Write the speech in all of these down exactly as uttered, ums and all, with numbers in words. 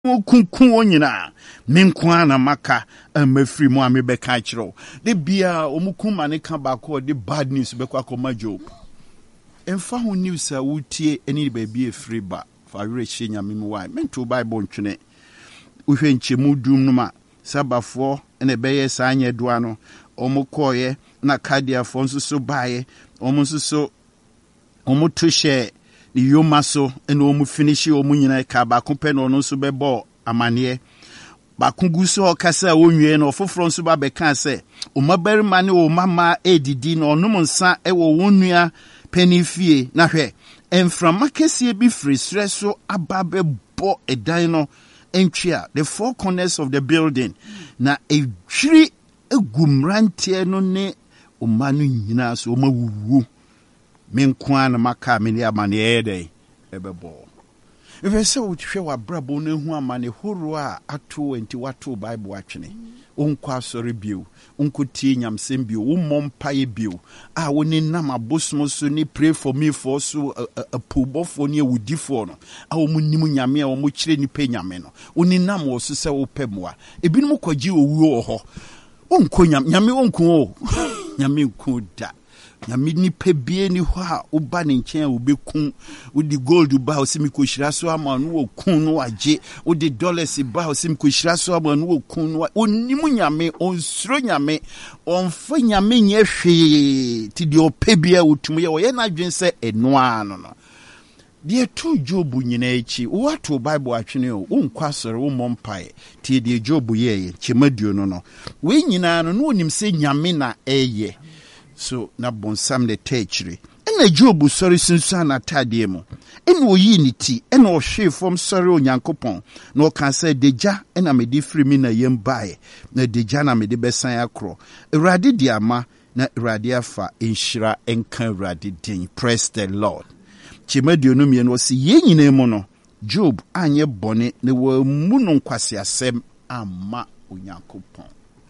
kunku onyina menkwa na maka amafiri mu amebeka kiro de bia omukuma ne ka ba ko de bad news be kwa koma Job emfa ho news a wutie eni baabi efiri ba fa were hye nyame mu wai mento bible ntwene uhwe nchemu dum no ma sabafo ene beye sa anya doa no omukoye na kadiafo nso so bae omu nso so omu tuhye ni yomaso ene omu finish omu nyina ka ba kompe no no so bebo amane ba kunguso okasa onwie no foforo nso ba beka se o mabari mane o mama edidi no onum nsa e wo wonua penifie na hwe enframa kese bi frisre so ababe bo edan no entwia the four corners of the building na edwiri egumrantie no ne o manu nyina so o mawuwu menkwa na maka meni amane ede ebebo if say wo hwe wa brabo na hu amane horo a ato enti wato bible atwene onkwa sori bio onkotie nyamsem bio wo mompaye bio a woni nam abosom so ni pray for me for so apobofo ni awudifo no a wo munim nyame a wo mo kire ni pe nyame no woni nam wo so se wo pemwa ebinum kwaji owuo ho onko nyame nyame onko o nyame nko da na midni pebie ni ho a uba ne nchen obekun udi gold ba o simi ko hira so ama no okun no age udi dollars ba o simi ko hira so ama no okun no onimu nyame onsuro nyame onfa nyame nye hwe ti de opebie otum ye o ye na dwen se enoa no no de tu Job nyina echi what bible atwene o unkwasore wo mompae ti de Job ye ye chemaduo no no we nyina no no onim se nyame na eye so na bonsam de techiri ena Job sorry sunsa na tade mu ena oyi ni ti ena o hwe fom sorry onyankopon na o kan say deja ena me di free mi na yem bae na deja na me de besan akro Awurade di ama na Awurade afa enhira enka Awurade din. Praise the Lord. Chimadio no mie no si ye nyina mu no Job anye bone ne wa mu no nkwase asem ama onyankopon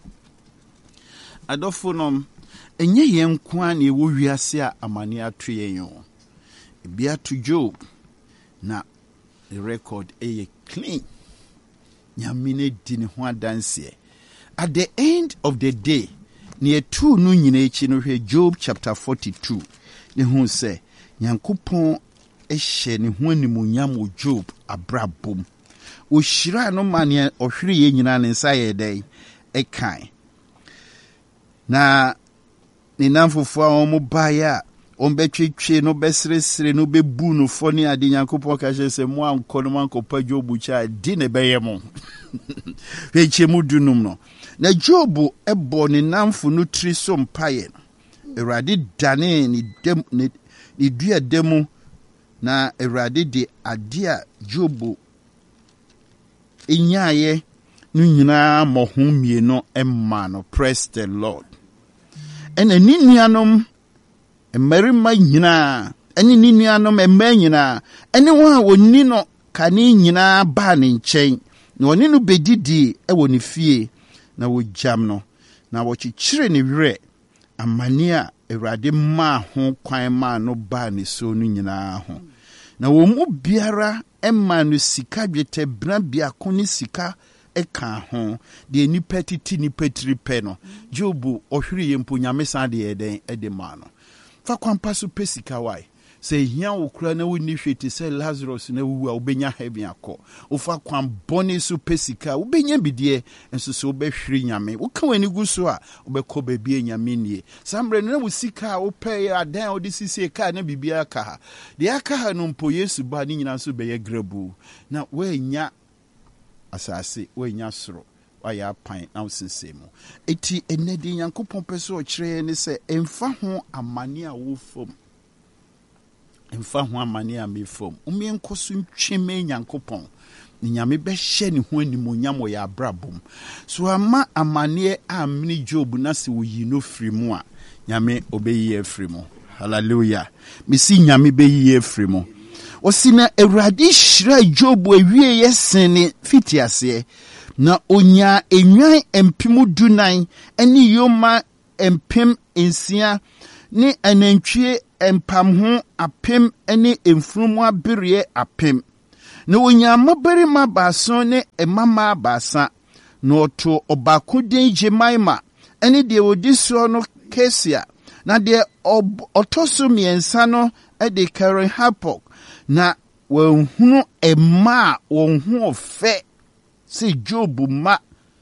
adofonom enye yen kwa na ewo wiase a amane atu yen yo bia to Job na the record e clean nyamine di ne ho adanse at the end of the day ne etu no nyina echi no hwe Job chapter forty-two ne hu se nyankopon ehye ne ho animunyam o Job abrabom o hira no mane o hwere ye nyina ne nsa ye dai e kan na ni namfofo a omo baya ombetwetwe no besresre no bebu no foni ade nyankopon ka hye mo anko no mankopa Job cha di ne beyemo weche mudunum no na Job ebo ni namfo no tri so mpaye Awurade dane ni dem ni dua demu na Awurade de ade a Job enyaye no nyina mohum mie no emma no. Praise the Lord. Ene ni nuanom emerima nyina ene ni nuanom emma nyina ene wo a woni no kane nyina ba ne nchen na woni no bedidi e woni fie na wo jam no na wo chichire ne were amane a Awurade ma ho kwan ma no ba ne so no nyina ho na wo mu biara emma no sika dwete bra bia ko ne sika eka ho de nipa titi nipa tripe no Job ohwiri yempo nyame san de eden edema no fa kwampa so pesika wai se hia okura na woni hweti se Lazarus na wu a obenya heaven akọ ofa kwam boni so pesika obenya bidie enso so obehwiri nyame wo ka wani gu so a obekọ babie nyame nie sambre na wo sika opey adan odi sisi ka na bibia ka ha de aka ha no mpo Yesu ba ni nyina so beye grabu na we nya asase we nya soro waya pan na usensemu eti enedi Nyankopon peso o kire ne se emfa ho amane a wo fom emfa ho amane a me fom umi enkoso ntweme Nyankopon ni nyame be hye ne ho animonyam wo ya brabom so ama amane a mini Job na se wo yi no firi mu a nyame obeyi afiri mu. Hallelujah. Misi nyame beyi afiri mu osina Awurade hira Job awie yesene fitiase na onya enwan empem dunan eni yoma empem ensia ni anantwie empam ho apem eni emfurumu abere apem na onya mabarima baaso ne emama baasa na oto obako den Jemima ene de odi so no Kesia na de otoso miensa no e de Karen Hapok na wonhunu ema wonhu ofe se Job ma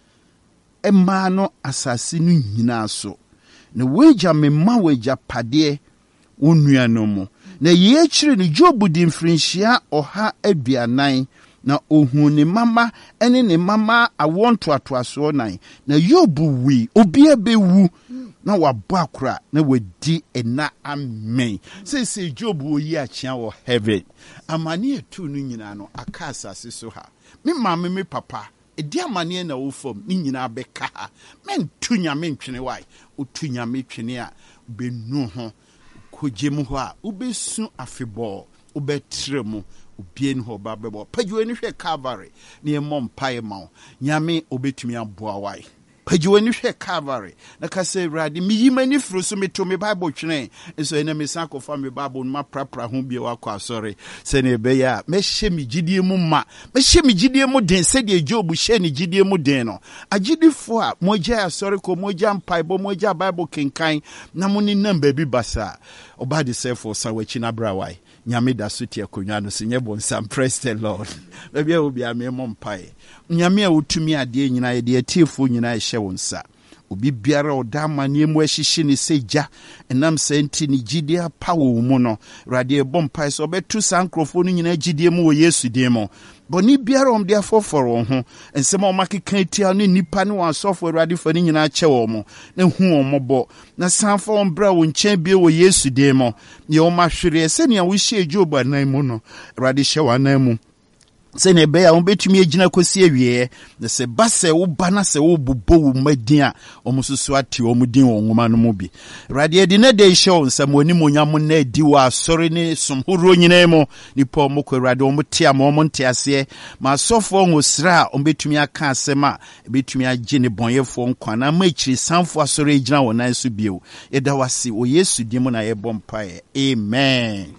ema no asase no nyina so na weja mema weja pade onua no mu na ye chire ni Job di mfrinhia oha aduanan na ohun ne mama ene ne mama awonto atoaso nan na Job wi obi abewu na wabɔ akora na wadi ena amen say say Job wo yi achia wo heaven amane etu no nyina no aka asase so ha me maame me papa edi amane na wo fam ni nyina beka ha men tu nyame ntwene wai o tu nyame twene a benu ho kogem ho a ubesu afebɔ ubetre mu obien ho ba bebo pajuwe ni hwe Calvary ni emom pae ma nyame obetumi aboa wai pajuwe ni hwe Calvary na kase radi mi yimani furu so meto me Bible twene so ene me san ko fa me Bible ma prapra ho bie wa kwa sorry se ne be ya me hye me gidie mu ma me hye me gidie mu den se de Job hye ne gidie mu den no agidifo a moja asori ko moja mpai bo moja Bible kenkan na mo ni namba bi basa oba de sefo sa wachi na brawai nyame da so tie konwa no se nyebo nsam praise the Lord baby obi ame mmpae nyame a wotumi ade nyina ye de atiefo nyina ye hye wonsa obi biara odama ne mu ahihye ne seja enam senti ne gidie pawo mu no rade bompae so betu sankrofo no nyina gidie mu wo Yesu din mo boni biara om de afoforo ho ensema o makeka tia no nipa ne wansofo rade fa ne nyina che wo mo na hu o mobo na sanfo on bra wo nchen bie wo Yesu din mo ye o mahwere se ne wo hye Job anan mu no rade hye wanan mu se ne be ya on betumi agina kosi awie na se ba se wo ba na se wo bobo wo madin a omususu ate wo mudin wo nwoma no mu bi rade de ne de show nsam oni monyam na di wa sori ne somhoro nyina mu ni po mo ko rade wo mte am wo mte ase ma sofo ngosra on betumi aka asema betumi age ne bonyefo nkwa na ma chiri sanfo asori agina wo nan so bio eda wase wo Yesu di mu na ye bompae amen.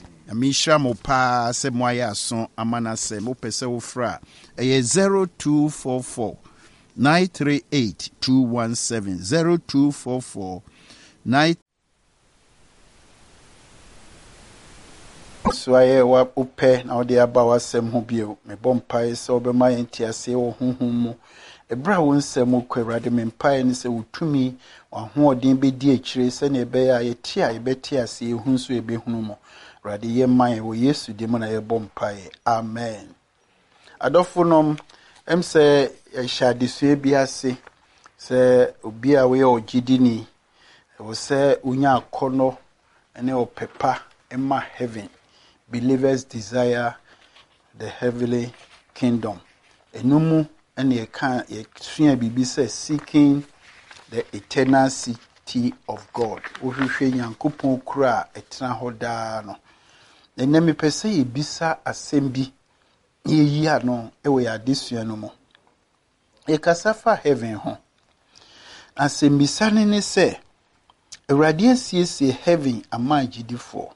Amisha mo pa se moya son amana se mo pese wo fra e zero two four four nine three eight two one seven zero two four four nine so aye wa upe na odi aba wasem ho bio me bompa se obema entiase wo honhom mu ebra wo nsem kwawrade me mpa ni se wutumi wa ho odin be di akire se na ebe ya ye tia ye betia se ehun so ebe hunu mo rade ye man wo Yesu di mo na ye bompae amen. Adofonom em se yashade so bi ase se obi a we ogidini wo se unya akono ene opepa emma heaven believers desire the heavenly kingdom enumu ene ye kan ye sua bibi se seeking the eternal city of God wo hwehwe nyankopon kura etena hoda no ene me pese ye bisa asembi ye yi ano ewe ya desua no mo e kasafa heaven ho asembi sane ne se Awurade asiesie heaven amagidifo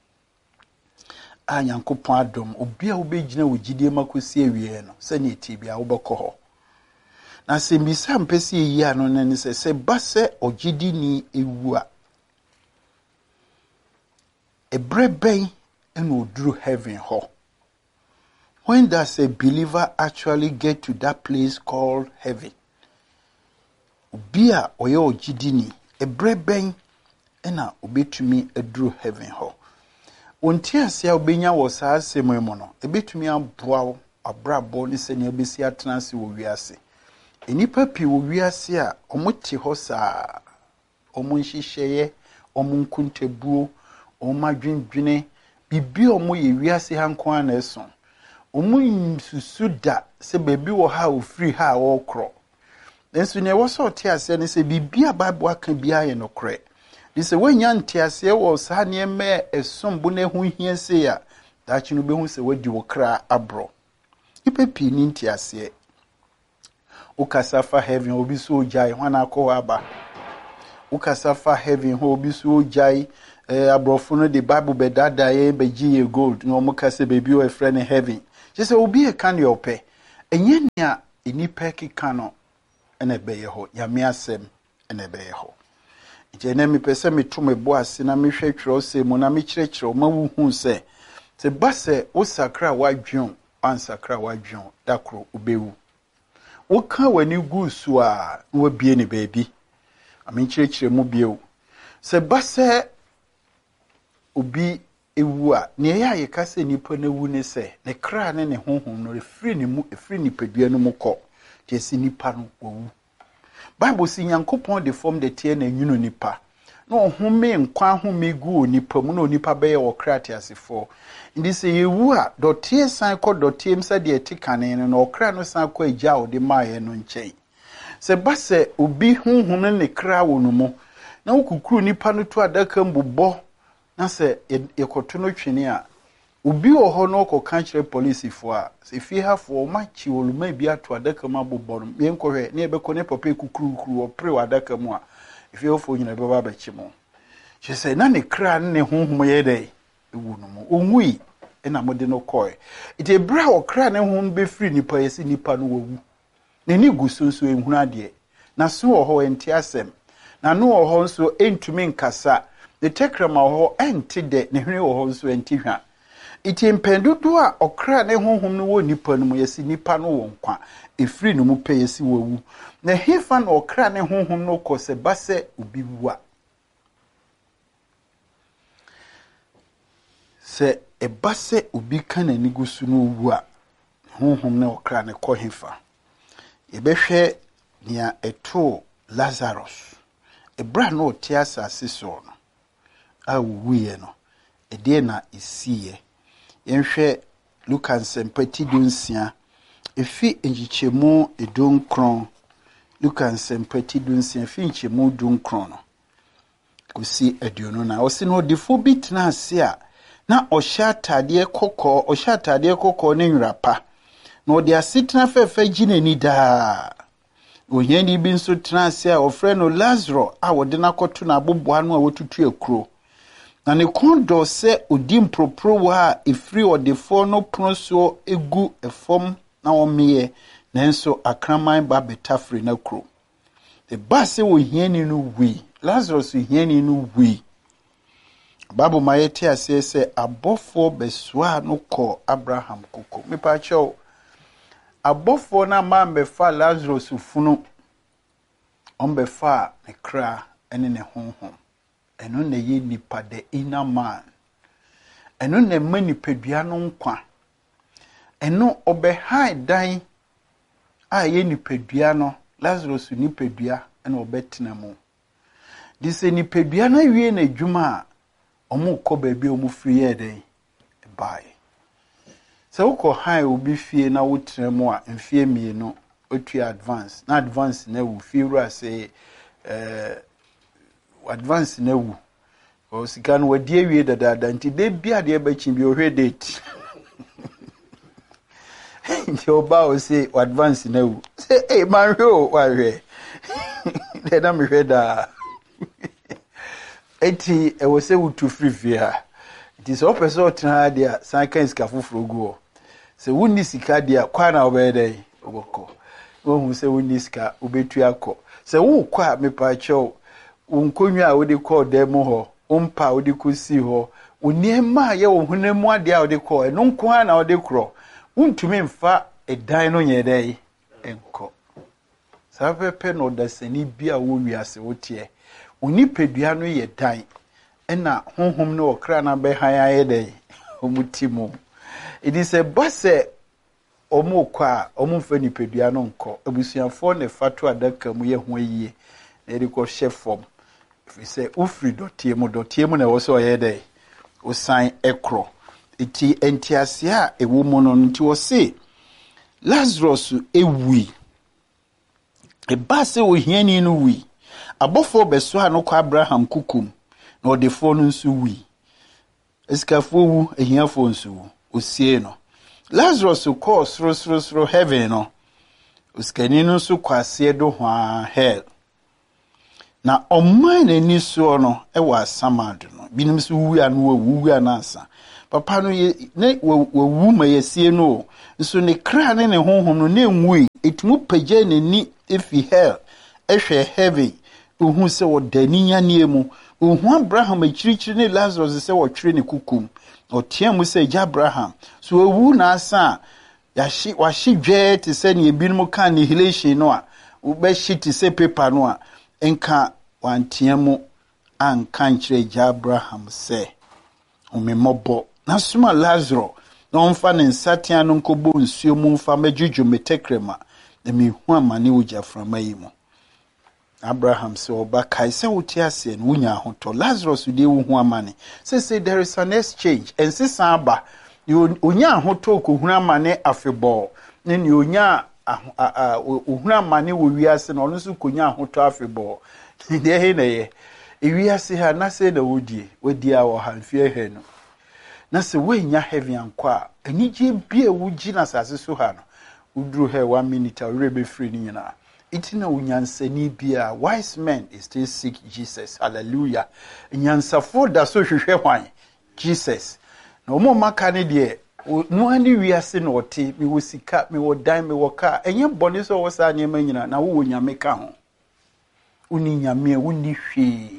a nyankopon adom obi a wobegina wogidie makosi awie no se ne tibia wobekɔ hɔ na asembi sa mpese ye yi ano ne se se ba se ogidi ni ewu a ebreben and will do heaven ho. When does a believer actually get to that place called heaven? Ubia oyo jidini a breben ena ubetumi edru heaven ho. Untia sia ubenya was ase mono a betumi aboa abrabo ni se ne obesi atnase wo wiase. Enipa pi wo wiase a omote ho saa omunhihye omunkuntebuo omadwendwene bibi omo ye wiase hanko ana eso omo susu da se bebi wo ha ofiri ha wo kro enso ne wo so te ase ne se bibi a Bible aka bia ye no kre ne se wanya nte ase wo sa ne me esombo na hu hia se ya da chi no be hu se wadi wo kra abro ipepi ni nte ase ukasafa heaven obi so ojai hwana akọ aba ukasafa heaven ho obi so ojai eh abrofo no the Bible be dada ye be giye gold no mo kase baby o friend in heaven Just obi e kan your pay. Enye nya enipa keka no ene beye ho. Nyame asem ene beye ho. Nje na mi pese me to me bo ase na me hwe twero se mo na me kyerɛkyerɛ ma wu hu se se ba se wo sakra wadwon ansakra wadwon dakro obewu. Wo ka wani gu so a wo bie ne baabi. Ame kyerɛkyerɛ mu bie wo. Se ba se obi ewu a ne ya ye ka se nipa na wu ne se ne kra ne ne honhom no refiri ne mu efiri nipadua no mu kɔ te se nipa no wo. Bible si Nyankopɔn de form de tie na nwunu nipa. No home nkwa home gu nipa mu no nipa bɛyɛ wɔ kra te asefo. Ndi se yewu a dɔtie san kɔ dɔtie msa de etikane no na ɔkra no san kɔ agya o de maaye no nkyɛn. Se ba se obi honhom ne kra wo no mu na wokukuru nipa no to adaka mbobɔ na se yekoto no twene a obi wɔ hɔ no kɔ ka kyerɛ police fo a se fie hafo ma chi oluma bi ato adaka ma bobɔ no me nkɔhwɛ ne ebɛkɔ ne papa kukuru kuru opre wa adaka mu a fie hafo nyina bɛba bɛkye mo she say na ne kra ne honhom yɛ dɛ ewu no mu onwui ena mode no kɔe ite bra o kra ne honhom be free nipa yesi nipa no wawu ne ni gusonso ehunu ade na so wɔ hɔ enti asɛm na no wɔ hɔ nso entumi nkasa the tekrama wɔ hɔ enti de ne hwene wɔ hɔ nso enti hwa iti mpendudu a okra ne honhom no wɔ nipa no mu yesi nipa no wɔ nkwa efiri no mu pɛ yesi wawu na hefa na okra ne honhom no kɔ se ba se obi wu a se eba se obi kan ani gusu no wu a honhom ne okra ne kɔ hefa ebehwɛ nia eto Lazarus ebra no te asase so no a wuye no ede na isiye yenhwɛ Luka nsempati dunsia efi enjichemu edunkron Luka nsempati dunsia efi enjichemu edunkron no kusi aduonu na osi no defo bi tena ase a na ɔhyɛ atade kokɔ ɔhyɛ atade kokɔ ne nwrapa na ɔde asetena fefe gine ni daa ohani bi nso tena ase a ɔfrɛ no Lazarus a wɔde na kɔto na aboboa no a wɔtutu akuro na ne kondo se odi mpropro wa efiri odefo no pono so egu efom na omeye nanso akraman ba betafri na kro the base wo hiani no wi Lazarus hiani no wi Bible mayete ase se abofo beswa no kɔ Abraham koko me pa chew abofo na ma mbefa Lazarus funu ombefa ne kra ene ne honhom eno na ye nipa the inner man eno na ma nipadua no nkwa eno obehai dan a ye nipadua no Lazarus nipadua ena obetena mu dise nipadua na wie na adwuma a omo kɔ baabi omo free ye den bai se ukɔ hai obi fie na wotena mu a mfie mie no otu advance na advance na wu fie ru say eh advance na wu o sika no wadi awie dada nti de bia de bachi bi ohwe date nti oba o say advance na wu say eh man hwe o wa hwe de na me hwe da eti e wo say wutu free fia it is open so tena de san kan sika foforo gu se wonni sika de kwa na obe dey oboko wo hu se wonni sika obetu akọ se wo kwa me pa chew unkonwa a wodi call dem ho umpa wodi kusi ho uniema ye wo hunemu ade a wodi call eno nko ha na wodi kro untumi mfa edan no nyedai enko sapepe no dasani bia wo wiase wotie unipedua no ye dan ena honhom no okra na be han ayedai omutimo it is a base omo kwa omo fa nipedua no nko abusuafo ne fatu adaka mu ye ho yie na eri ko hye form if say ufri dotie mu dotie mu na wo so ye dey o sign ekro iti entiase a ewo mu no nti wo se Lazarus ewi e base wo hiani no wi abofo beso ha no kwa Abraham kukum na odefo no nso wi eskafo wu ehiafo nso wu osie no Lazarus ko sro sro sro heaven no uskani no so kwase do hwa hell na oman ani so no e wa samado no binim so wu ya no wu wu anasa papa no ye ne wawu ma yesie no nso ne kra ne ne honhom no ne nwui etmu pagye ne ni efi hell ehwe heaven ohu se wodani yane mu ohu Abraham akirikyiri ne Lazarus se wotwere ne kukum otia mu se ja Abraham so wawu na asa yashi washi dwe te se ne ebinum ka annihilation no a ube shiti se paper no a enka wantia mu anka nkyere ja Abraham se umemobɔ na suma Lazarus na onfa ne nsatia no nkobo nsuo mu mfa majuju metekrema na mehu amane ugya frama yi mu Abraham se oba kai se wuti ase no wunya hoto Lazarus de wu amane say say there is an exchange and say samba onya hoto ko hunu amane afebɔ ne ne onya ohunu amane wo wiase no no so konya hoto afebɔ de he na ye ewiase ha na se na wodie wodi a wo hanfie he no na se wenya heavy ankwa anije bia wugi na sase so ha no uduru he one minute awre be free ni nyina itina unyansani bia wise men is still seek Jesus hallelujah nyansafo da so hwehwe hwan Jesus na omo maka ne de no ani wiase na ote mi wo sika mi wo dan mi wo ka enye bone so wo sa nyema nyina na wo nyame ka ho uni nyame uni hwe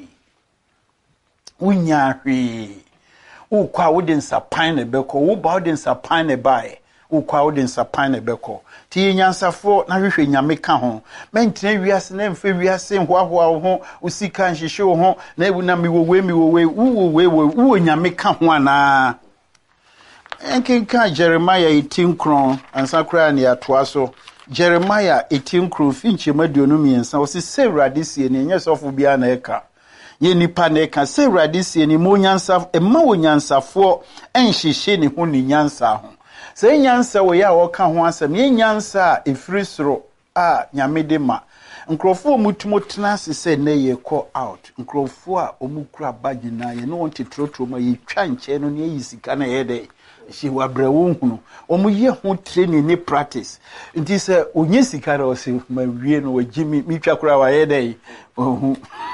unya hwe ukwa wode nsapan ne beko wo ba wode nsapan ne bae ukwa wode nsapan ne beko ti nyansafo na hwehwe nyame ka ho mentene wiase na mfe wiase hoahoa ho usika nhihye ho na ebu na miwowe miwowe uwowe uwo nyame ka ho ana enkenka Jeremiah eighteen kron ansakra ne atoa so Jeremiah eighteen kron finche maduonu miensa o se sewrade sie ne nyesofo bia na eka ye nipa na eka sewrade sie ne mo nyansa emma wo nyansafo enhihye ne ho ne nyansa ho se nyansa wo ya wo ka ho asem ye nyansa efiri soro a nyamede ma nkrofo mutumo tena se na ye call out nkrofo a omukura bagina ye no wonte trotro ma ye twa nche no ne yisika na ye de she wabrewo hunu omuye ho training ni practice nti se onye sika na o se ma wie no wagimi mi twa kura wa ye de ohu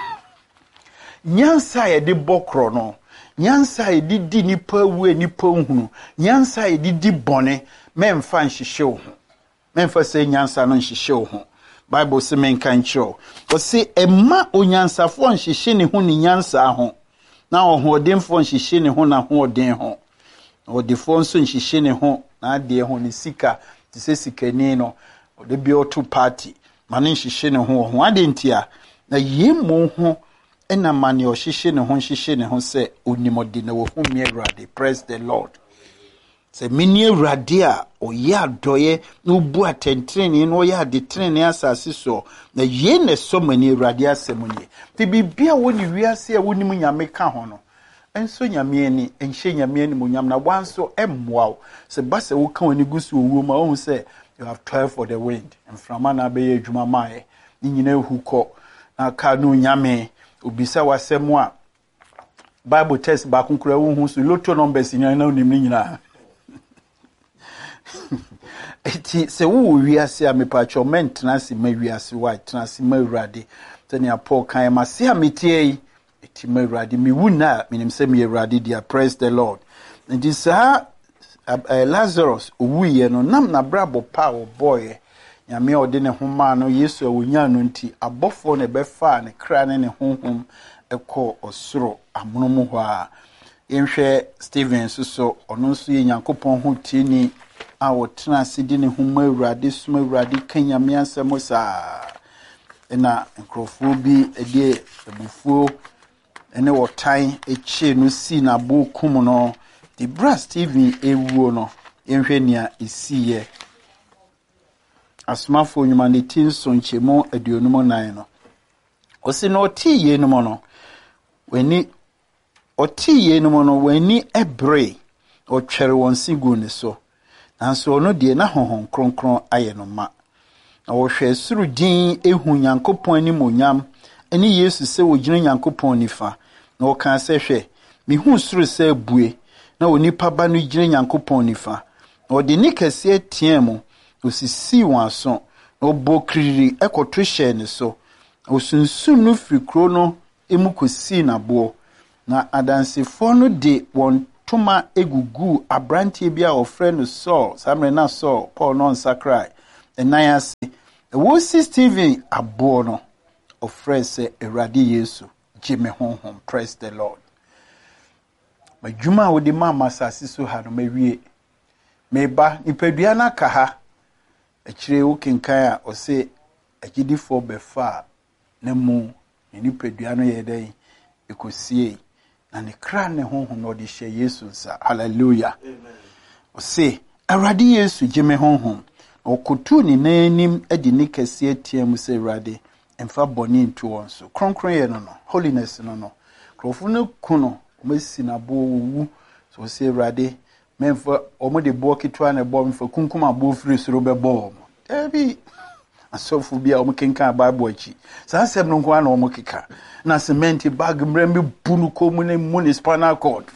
nyansa ye de bokro no nyansa ye di di nipa wu nipa hunu nyansa ye di di bone memfa nhihye ho memfa se nyansa no nhihye ho Bible se menka nchiro o se emma onyansafo nhihye ne ho ni nyansa ho na ohodemfo nhihye ne ho na ho odin ho odifo nso nhihye ne ho na ade ho ne sika ti se sikani no ode bi oto party mane nhihye ne ho ho ade ntia na yemu ho ena mane o hihye ne ho nhihye ne ho se onimode na wo hu mi Awurade praise the Lord se mini Awurade a oya doye no bu atentrene no ya de trene asase so na ye ne so mani Awurade asemunye ti bibia woni wiase a woni mu nyame ka ho no enso nyame ani enhye nyame ani mu nyam na wanso emmoa se base wo ka woni gusu owo ma wo se you have twelve for the wind and from ana be adwuma mae ni nyina ehukọ na ka no nyame obisa wasemu a Bible test ba kunkura wo hu so lotto numbers nyina na onim ni nyina eti se wo wiase a mepacho mentena se ma wiase wa tena se ma Awurade tene apo kan ma se ametie eti ma Awurade mi wuna minim se mi Awurade dia praise the Lord and this uh, uh, Lazarus owuye no nam na brabo pa o boy nyame ode ne homa no Yesu awonya no nti abofo ne befa ne kra ne ne honhom ekọ osoro amonomo ho a yenhwe Steven so ono nso ye Nyankopon ho tieni a wotena sidi ne homa Awurade suma Awurade kanyame asemo saa ena nkrofo bi ede ebufuo ene wotan eche no si na bokum no the brass Steven ewuo no yenhwe nia esiye asmafo nyuma ne tinso nchemo aduonum nan no osi no otiye no no weni otiye no no weni ebre otwere won sigu ne so nanso ono de na honhon kronkron aye no ma na wo hwe suru din ehu Nyankopon ni monyam eni Yesu se wo gina Nyankopon nifa na wo kan se hwe mi hu suru se bue na onipa ba no gina Nyankopon nifa na ode ni kase tiemu osisi wanso na obokriri ekoto hye ne so osunsun no frikro no emukosi na bo na adansefo no de won toma egugu abrantie bia o friend Saul samre na Saul Paul non sakrai enan ase wo si Stephen abo no o friend say Awurade Yesu jime honhom. Praise the Lord. Majuma wo di ma masasi so ha no mawie meba nipadua na ka ha akire wo kenkan a o se agidifo befa na mu nipadua no ye den ekosie na ne kra ne honhom no de hye Yesu sa. Hallelujah. Amen. O se Awurade Yesu jime honhom o kotu ni nanim adi ni kase atiam se Awurade emfa boni ntu won so kronkron ye no no holiness no no krofo no kuno mesi na bo wu so se Awurade memfa omo de bo kitwa na bo memfa kunkum abo firi soro be bo mo ebi asofu bia omo kenka Bible achi sa sem no kwa na omo keka na cement bag mrembe bunu komu ne municipal court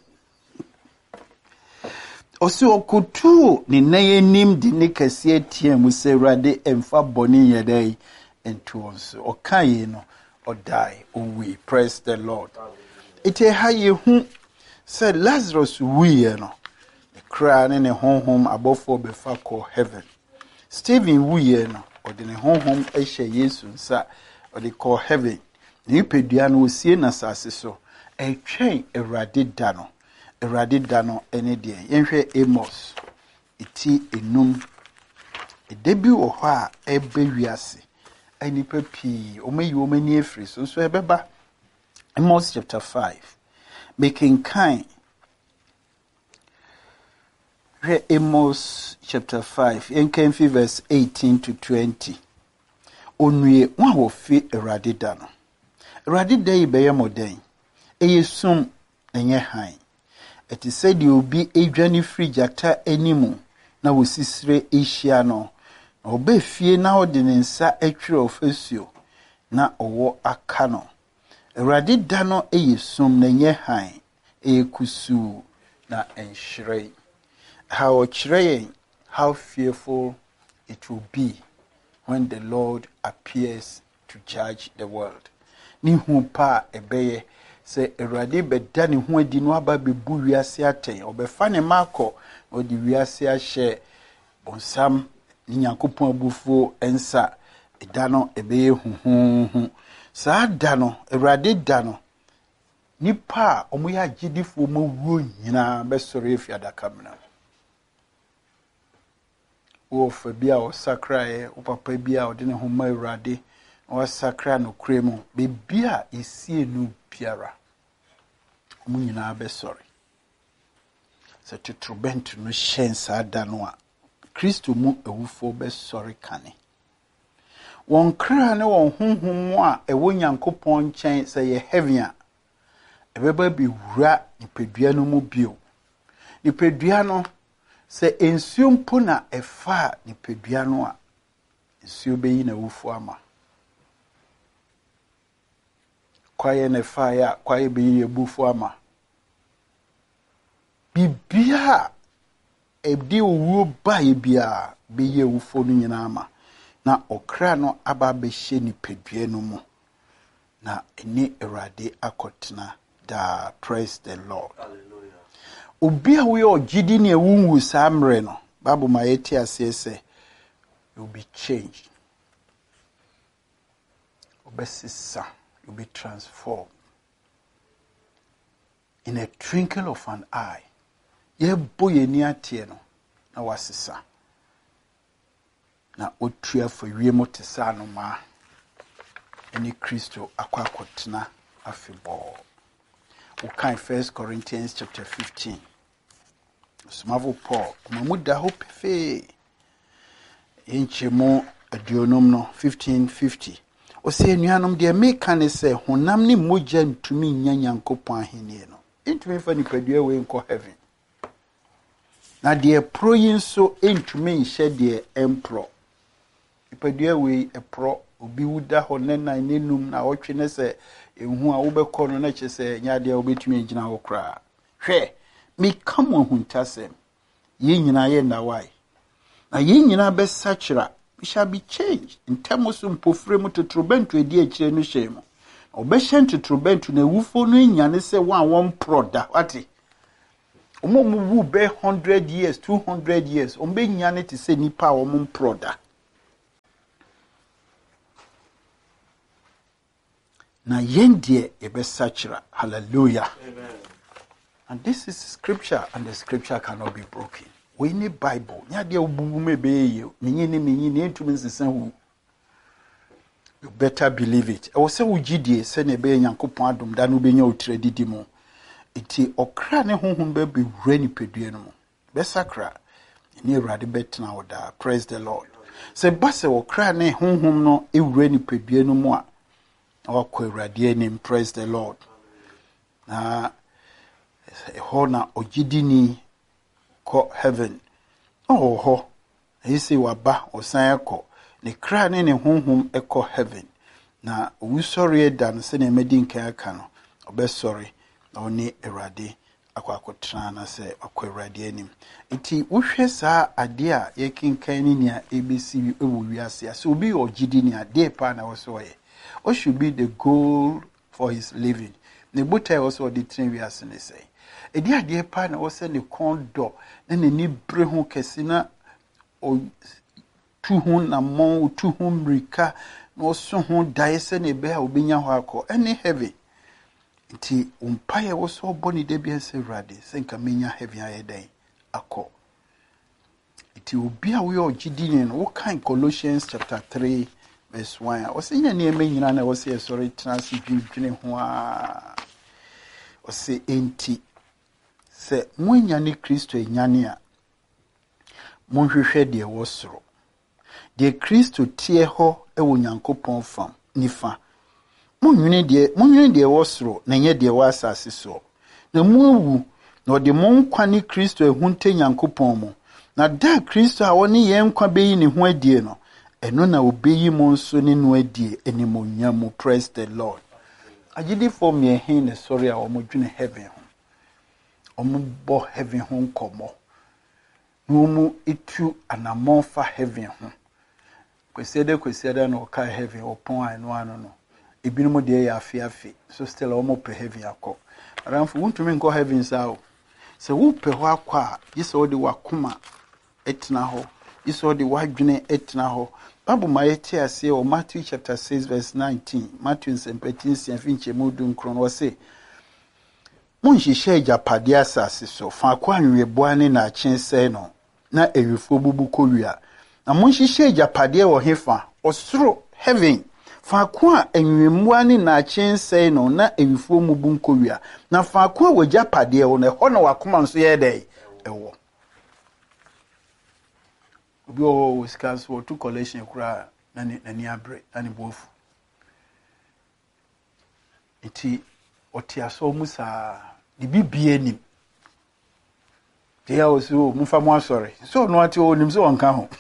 osi okutu ni nayenim di ne kase atiam se Awurade emfa boni yedai into us or kai no or die or we. Praise the Lord. It a high who said Lazarus we no the crown in a home home above for before call heaven. Stephen we no or the home home eshe Yesu sa or they call heaven. Ni pediano see na sase so a train a radid dano a radid dano any day. Yenhwe Amos iti enum a debut or ha e bewiase. Any pepi, or may you many free, so so ebeba. Amos chapter five, making kind. Read Amos chapter five, Enkenfi verse eighteen to twenty. Onwe one will fit a radidano. A radida be more day. A sum and ye high. It is said you will be a journey free jata anymore. Now we see Asiano. Obe fie na ordinance etwe ofesio na owo akano Awurade da no eyesum na nye han ekusu na enhire how chire how fearful it will be when the Lord appears to judge the world. Ni hu pa ebeye se Awurade beda ne hu adi no aba bebu wiase aten obefa ne mako odi wiase ahye bonsam Nyankopon abufo ensa edano ebeye huhuhu saa dano Awurade dano nipa omoya gidifo mawuo nyina besore efi adaka mna wo fa bia o sakrae o papa bia o de ne homa Awurade o sakra no kremu be bia esie nu biara omo nyina besore se tutrubent no hyen saa dano a Kristo mu ewufo be sorry kane. Won kra ne won honhom a ewo Nyankopon nchen se ye heaven a ebeba bi wura nipadua no mu bio. Nipadua no se ensuo mpo na efa nipadua no a ensuo be yi na ewufo ama. Kwaye ne fa ya kwaye be yi ebufo ama. Bibia ebdi owo bae bia be ye wufo no nyina ama na okra no aba be hye ni pedue no mu na eni Awurade akotena da. Praise the Lord. Hallelujah. Obi a we ogidi ne ewunwu samre no Bible ma yeti ase se you be changed, obesisa, you be transformed in a twinkle of an eye. Ye boye ni atie no na wasisa na otua for wiemo tesa no ma eni Kristo akwa akotena afebo. We can First Corinthians chapter fifteen. Smavo Paul mamuda hope fe enchemo adionom no fifteen fifty. O se nuanom de meka ne se honam ni mogya ntumi nya Nyankopon ahenie no ntumi fa nipadua we nko heaven. Na de pro yin so entumi nhye de empro nipadua we epro obi wuda ho nena nenum na wotwe ne se ehu a wo bekọ no na che se nya de obetumi agina wo kra hwe me kam ohuntasem ye nyina ye na why na ye nyina be sachira we shall be changed in terms of pofre mu totrobentu edi akire no hyem obehye totrobentu na ewufo no nya ne se wan won proda wati Omo mu be one hundred years, two hundred years. Ombe nyane te se nipa omo proda. Na yendie ebe sachira. Hallelujah. Amen. And this is scripture, and the scripture cannot be broken. We need Bible. Nya dia obubu me be ye. Menye ne menye ne ntumi nsesa hu. You better believe it. I was say ugidie se ne be Nyankopon adom da no be nya otredidi mo. Iti okra ne honhom be be wura ni pedue no mo. Be sakra. Ni Awurade betena oda. Praise the Lord. Se base okra ne honhom no e wura ni pedue no mo a. Wakwa Awurade anim. Praise the Lord. Na ho na ogidini ko heaven. Oh ho. Isi waba osan ekọ. Ne kra ne ne honhom ekọ heaven. Na owusori eda no se na emedi nkan aka no. Obesori na oni Awurade akwa akotena na se akwa Awurade anim. Iti wohwe saa ade a yekinkan ni nia ebesi ewo wiase. So obi ogidini ade pa na wo so ye. What should be the goal for his living? Ne botai also the train wiase ne say. Edi ade pa na wo se ne kondo na ne ni bre ho kese na o tu ho na mo tu ho mrika no so ho dae se ne be a obenya ho akọ any heavy nti umpaye wo so boni de bia se Awurade se nka menya heavy aye dan akọ nti obi a we ogidini no wo kan Colossians chapter three verse one o se nya ne nyina na wo se sorry trans dwudwene ho a o se enti se mwenya ni Kristo enyane a monhwehwe de wo soro de Kristo tie ho e wo Nyankopon fam nifa monwene de monwene de wo soro na nye de wo asase so na muwu na de monkwa ni Kristo ehunte Nyankopon mu na da Kristo a woni ye nkwa beyi ne ho adie no eno na obeyi mo nso ne no adie enimonyam. Praise the Lord. Agidi for me hin ne sorry a omodwene heaven ho ombo heaven ho nkomo no itu anamon fa heaven ho kwesiede kwesiede no ka heaven opon anu anu no ebinum de ya afi afi so still omo pe heaven akọ aramfo wuntumi nko heaven sao se wo pe ho akwa yise odi wakoma etna ho yise odi wadwene etna ho Bible ma yete ase o Matthew chapter six verse nineteen. Matthew seventeen finche mudu nkron wo se monhihye ajapade asase so fa kwa anweboa ne na akyense no na ewifo bubu kowia na monhihye ajapade wo hefa osoro heaven fa kwa anwemmoa ne na akyense no na ewifo mubu nkowia na fa kwa wajapade wo na ho na wakoma nso ye dai ewo obi o skas for to collection kura na na ni abre na ni bofu iti otiaso musa di bibie nim dia o so mufa mo asore so no ati o nim so onka ho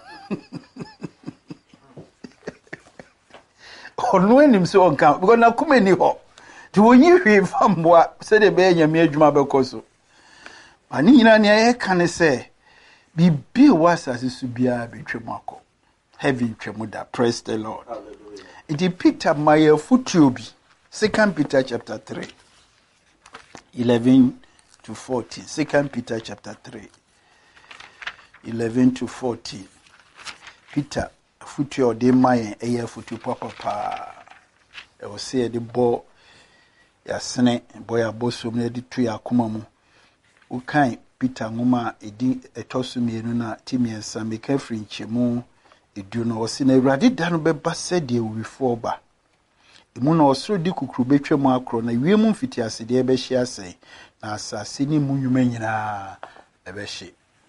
ono enim so onka because na kuma ni ho ti wonyi hwe famboa se de be nyame adwuma bekoso ani nyina ne ye kan se bibi wasase su bia betwem akọ heaven twem da. Praise the Lord. Hallelujah. It Peter my footube Second Peter chapter three eleven to fourteen. Second Peter chapter three eleven to fourteen. Peter futu de my eye futu papa pa e o se de bo ya sene bo ya bosom na de tu ya akoma mu o kan Peter ngoma edi etosu mienu na timiensa meka frinchemu edu no osi na Awurade da no beba sede wifo ba emu na osoro di kukuru betwem akro na wiemu mfiti asede ebe hye ase na asase ni munwuma nyina ebe hye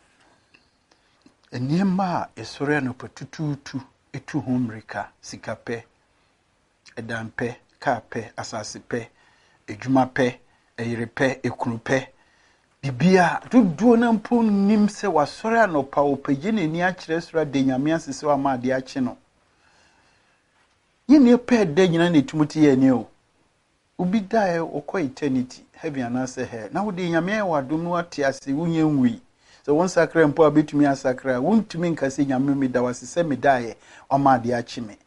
enema esore no patututu etu homrika sikape edampe kape asase pe edwuma pe eyirepe ekunupe bibia duduo na mpo nim se wasore anopa opagye ne ni akire sura de nyame asese wa ma de akye no yene pe de nyina ne tumuti ye ne o ubi dae okọ eternity heaven anase he na wo de nyame wa dum no ate ase wunye nwi so won sakra mpo abetumi asakra wuntumi nkase nyame me da wasese me dae o ma de akye me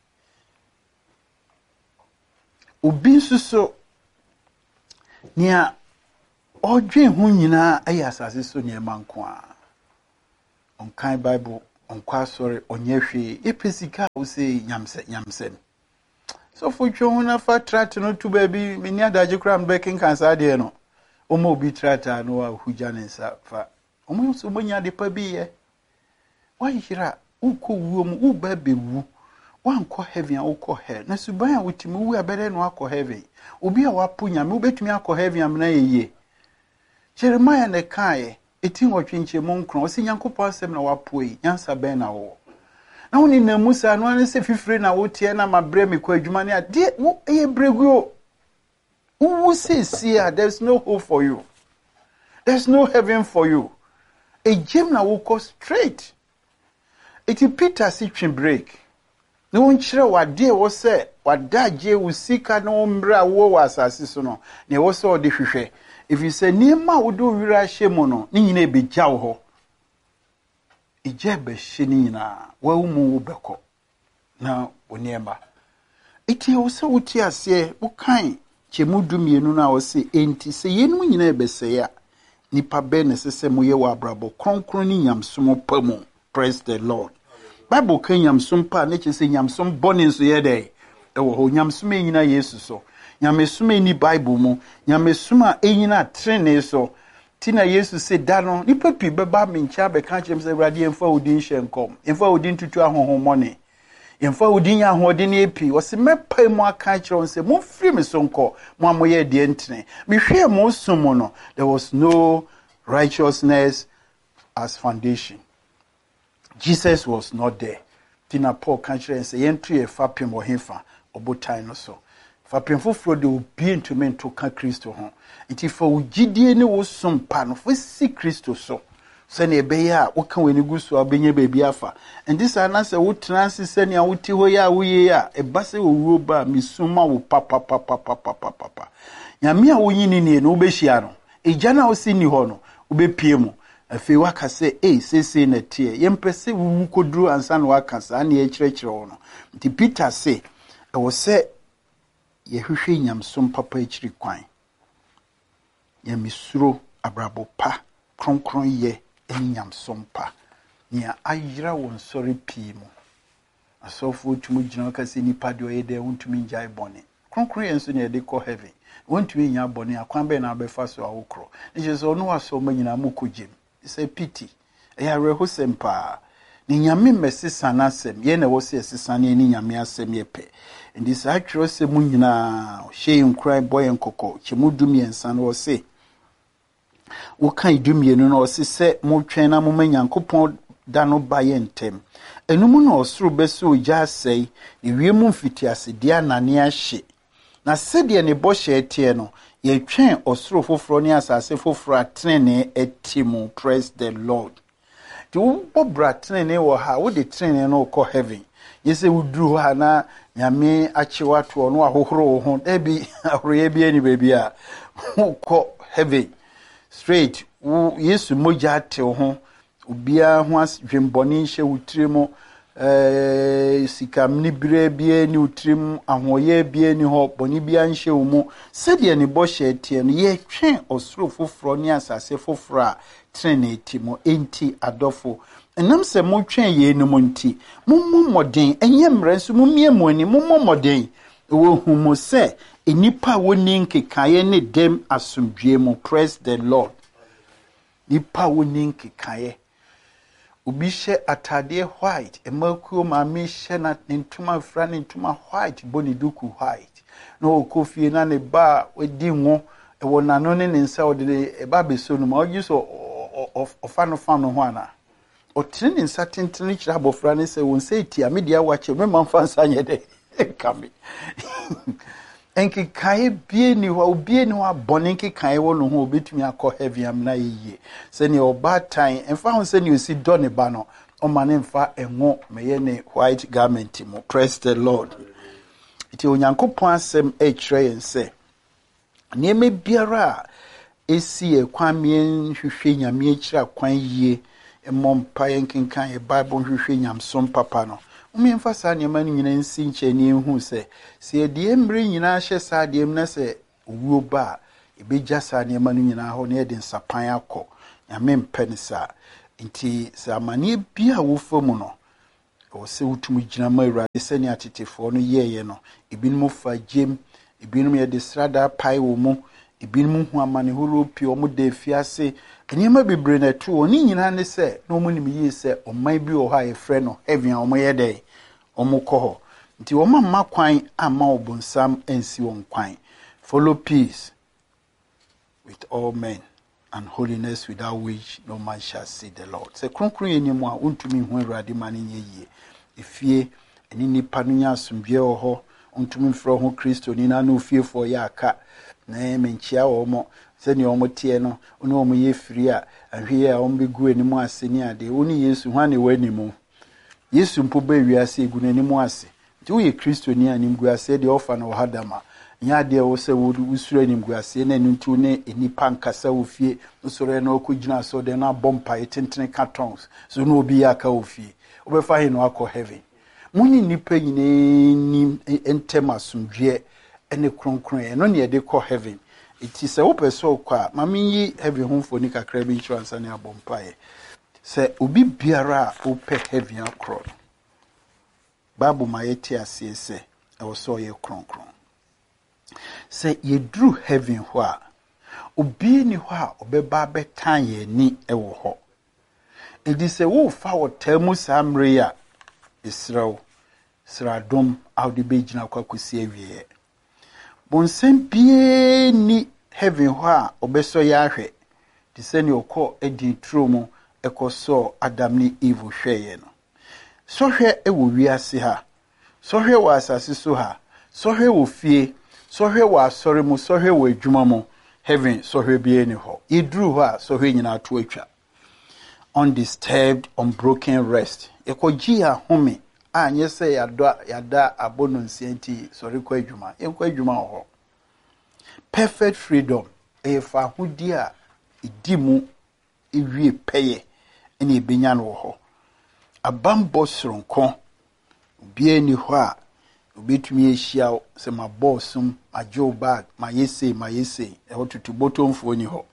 obi nsuso nia Odwe hu nyina ayi asase so ne manko a. Onkan Bible, onkwa sorry, onyehwe, epesika wo say nyamse nyamsem. So for you na fa trat no to baby, me nia daje kra mbeki kansa de no. Omo obi trata no a hugya ne nsa fa. Omo so monya de pa bi ye. Wa yira ukọ wuo mu u ba bewu. Wa nkọ heaven a ukọ hell. Na suban a wutimi wu abere no akọ heaven. Obi a wapo nyame ubetumi akọ heaven amna yeye. Jeremiah ne kae etin otwinche mo nkron o si Nyankopɔ asɛm na wapo yi nyansa bɛn na wo. Na woni na Musa no an se fifire na wotie na mabre me kwa adwuma ne ade wo eye bregu. Who says here there's no hope for you. There's no heaven for you. A gym na will go straight. Iti Peter si twin break. No one chire wa de wo se wa daje wo sika no mbra wo wa asase so no. Ne wo se ode hwehwe. If you say niema wo do wira hyemo no, ni nyina ebegya wo ho. Ije be hye ni nyina, wa umu wo beko. Na oniema. Iti wo se wuti ase, wo kan chemu dumienu na wo se enti se yenu nyina ebese ya. Nipa be ne sese moye wa brabo kronkron ni nyamsom pamu. Praise the Lord. Bible kan nyamsom pa ne che se nyamsom bone so ye dey. E wo ho nyamsom enyina Yesu so. Nyamesum eni Bible mu, nyamesum a enyina trene so. Tina Yesu se da no, nipa pi beba me ncha be kan chem se Awurade emfa odin hyenkom. Emfa odin tutu ahohomone. Emfa odin ahodin epi. O se mepa mu aka kire on se mo firi me so nko, mo amoye de ntene. Me hwe mo sumo no, there was no righteousness as foundation. Jesus was not there. Tina Paul kan kire se yentu e fapem wo hefa, obotan no so. Fapem foforo de obi ntumi nto ka Kristo ho. Nti fa ugidie ne wo sompa no fa si Kristo so. Se na ebe ya wo kan weni gusu abenye bebi afa. And this anase wo transi se ne awuti ho ya wo ye ya e ba se wo wuo ba misuma wo papa papa papa papa. Nyame a wo nyini ne no obehia no. Eja na wo si ni ho no obepie mu. Afi waka se eh sese na tie. Yempese wu koduru ansa na waka sa na ye kirekire wo no. Nti Peter se e wo se yehwehwe nyamsom papa ekiri kwan. Ya misuro abrabo pa kronkron ye enyamsom pa. Nia ayira won sori pii mu. Asofo tumu gina ka se nipa de oyede wontumi njai bone. Kronkron ye nso ne de ko heaven. Wontumi nya bone akwan be na abefa so awokro. Ne je so no aso manyina mu kogem. It's a pity. Eya reho sempa. Ni nyame mesisa na asem ye na wo se esisa ne ni nyame asem ye pe. Ndi sa twero se mu nyina hye nkran boy nkoko chemu dumie nsa no wo se wo kan dumie no no se se mo twen na mo manyankopon da no ba ye ntem enum na osoro bese ogya asei ne wiemu mfitiase dia anane ahye na se de ne bo hye tie no ye twen osoro foforo ne asase foforo atrene etimu. Praise the Lord. Ti wo bobra trene wo ha wo de trene no ko heaven. Yese wudru ha na nyame achiwa to no ahohoro ho ebi ahoroye bi ani baby a ko heaven straight wo Yesu moja te ho obia ho asdwemboni hye wutrimo eh sikamni bire bi ani wutrimo ahoye bi ani ho boni bia nhye wo mu sede ne bo hye tie no ye twen osoro foforo ni asase foforo a trinity mo enti adofo. Enam se mo twen ye no monti mommo moden enye mranso momie moni mommo moden wo hu mo se enipa woni nkekaye ne dem asomdwe mo. Praise the Lord. Nipa woni nkekaye obi hye atade white emakuo ma me hye na ntuma fra ne ntuma white boni duku white no okofie na ne ba wadi ngo e wona no ne nsa ode e ba beso no ma ogi so ofano fano ho ana otini nsa tentene kira abofra ne se won se tia media wache me manfa nsa nyede kame enki kai bie ni wa obie ni wa bone enki kai wo no ho obetumi akọ heavy amna yiye se ni oba tan enfa ho se ni osi do ne ba no o mane enfa enwo meye ne white garment mo. Praise the Lord. Iti onyankopon asem e kire yen se ne me biara esi e kwamien hwehwe nyame akira kwan yie emompa yenkenkan e Bible hwehwe nyamsom papa no umi mfasa ne manu nyina nsi nche ne hu se se de emre nyina hye sa de emna se wuo ba ebeja sa ne ma no nyina ho ne de nsapan akọ nyame mpene sa nti sa amane bia wo famu no o se utum gina ma Awurade sani atetefo no yeye no ebinom fa gem ebinom ye de srada pai wo mu ebinom hu amane horo pi o mu de fiase enema bebre na tu oni nyina ne se na omu nim yi se oman bi o ha ye frɛ no heaven a omo ye de omo kɔ ho nti wo mamma kwan ama obonsam ensi won kwan follow peace with all men and holiness without which no man shall see the Lord. Se kronkron ye nimu a untumi hu Awurade ma ne yeye efie eni nipa no nya asomdwe wo ho untumi mfro ho Kristo ni na na ofiefo ya aka na menchia wo mo se ne omo tie no oni omo ye firi a ahwe a omo begu enimu ase ni ade oni Yesu hwane wanimu Yesu mpo ba wiase egu n'animu ase nti wo ye Kristo ni anim gu ase de ofa na wo hadama nya de wo se wo usura anim gu ase na ntu ne enipa nkasa wo fie usura na okogina so de na bompa etentene cartons so no obi ya ka wo fie obefa he no akọ heaven muni nipa nyine ni entema sumdwe ene kronkron e no ne de kọ heaven iti se wo peso kwa mami yi heaven homfo ni kakra bi insurance na bompa e se obi biara o pe heaven akro babu ma yeti ase se e wo so ye kronkron se ye dru heaven ho a obi ni ho a obeba betan ye ni e wo ho edi se wo fa wo tamu samre ya Israel sradom awde begina kwa kusi awie bonsem bie ni heaven ho a obeso ya ahwe di se ni okọ edi tromu ekoso Adam ni Eve hweye no sohwe ewo wiase ha sohwe wa asase so ha sohwe wo fie sohwe wa asore mu sohwe wo adwuma mu heaven sohwe bie ni ho idru ho a sohwe nyina to atwa undisturbed unbroken rest ekoji a home anye se yada yada abono nsienti sori kwa adwuma enkwa adwuma ho perfect freedom efa hudi a idimu ewie peye ene ebenya no ho abambo sronko bie ni ho a obetumi ehia se ma bossum ma joe bag ma yese ma yese e ho tutu botomfo ni ho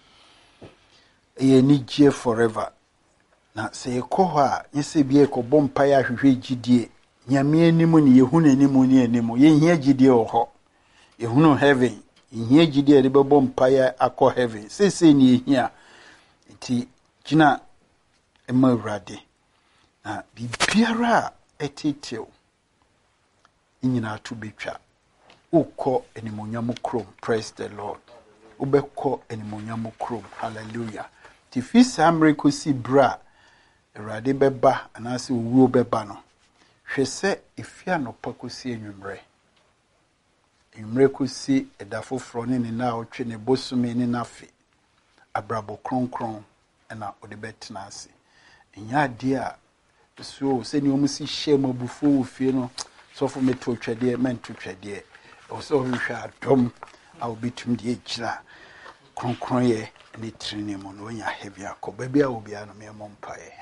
e ni je forever na se ekọ ho a yese bie ko bompa ya hwehwe gidie nyame animu ni yehunu animu ni animu ye hia gidie ho ho yehunu heaven hia gidie de be bompa ya akọ heaven sese ni hia ti kina ema Awurade na bibiara etitew inyina to betwa ukọ enimonyam krom praise the Lord ubekọ enimonyam krom hallelujah ti fi samre ko si bra Awurade beba anase owuo beba no hwese efia no pakosi enwumre enwumre ko si edafofro ne ne na otwe ne bosumi ne nafe abrabo kronkron na odebetna ase nya de a so se ni omusi hye mabufo wo fie no so fo meto twede mento twede o so hwehwa adom a obitum de egira kronkron ye ne trine mo no nya heavy akoba bia obi ano me mompae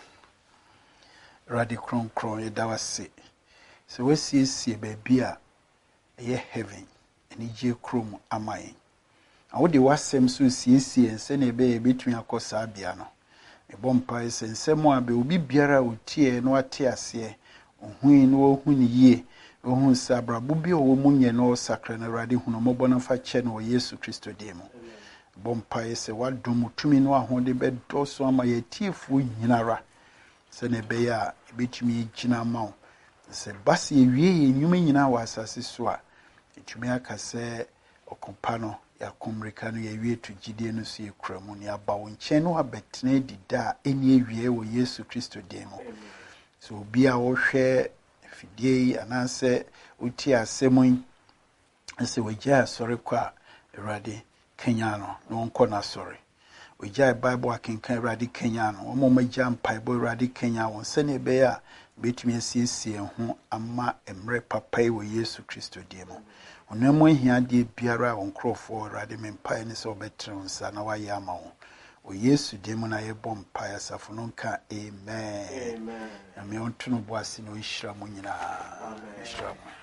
radi kronkron ye dawase so wasi sie ba bia ye heaven eni je krom amaye awode wasem so siesie ense na ebe ebetun akosa bia no ebompa ese nsemo abe obi biara otie no ate ase ohui no ohuni yie ohun sabrabo bi owo munye no sakra na Awurade hunu mo bona fa che no Yesu Kristo demo bompa ese wadom tumi no ahode be doso ama yetifu nyinara se na ebe ya ebetumi gina mawo se basi ewie enyuma nyina wa asase so a etumi akase okompa no ya komrika no ya wie to gidie no so yekramu ne aba wo nchen no abetena dida eni ewie wo Yesu Kristo demo so bia wo hwe fidie anase uti asemun ese wagya sori kwa Awurade Kenya no no nko na sori wagya Bible akenkan Awurade Kenya no wo magya mpaibo Awurade Kenya won se ne be ya betumi asiesie ho ama emre papai wo Yesu Kristo demo onamo hia de biara won krofo Awurade mempai ne so betre nsa na waye ama wo o Yesu demo na ye bom paia safo no nka amen amen ame onto no boase no hira mo nyina amen